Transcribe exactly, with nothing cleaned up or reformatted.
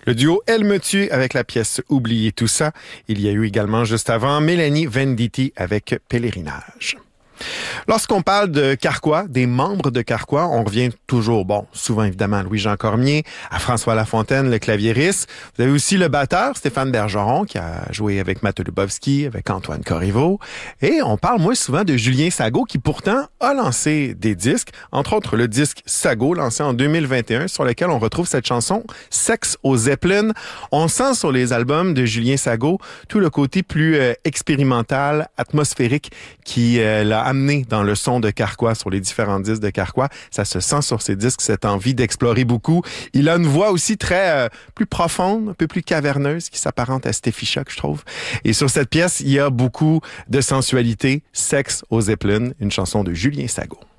Le duo Elle me tue avec la pièce Oubliez tout ça. Il y a eu également juste avant Mélanie Venditti avec Pèlerinage. Lorsqu'on parle de Carquois, des membres de Carquois, on revient toujours, bon, souvent évidemment à Louis-Jean Cormier, à François Lafontaine, le claviériste. Vous avez aussi le batteur, Stéphane Bergeron, qui a joué avec Matt Lubowski, avec Antoine Corriveau. Et on parle moins souvent de Julien Sago, qui pourtant a lancé des disques, entre autres le disque Sago, lancé en deux mille vingt et un, sur lequel on retrouve cette chanson « Sexe aux Zeppelin ». On sent sur les albums de Julien Sago tout le côté plus euh, expérimental, atmosphérique, qui euh, l'a amené dans le son de Carquois, sur les différents disques de Carquois. Ça se sent sur ses disques, cette envie d'explorer beaucoup. Il a une voix aussi très euh, plus profonde, un peu plus caverneuse, qui s'apparente à Steffi Choc, je trouve. Et sur cette pièce, il y a beaucoup de sensualité. Sexe aux Zeppelin, une chanson de Julien Sago.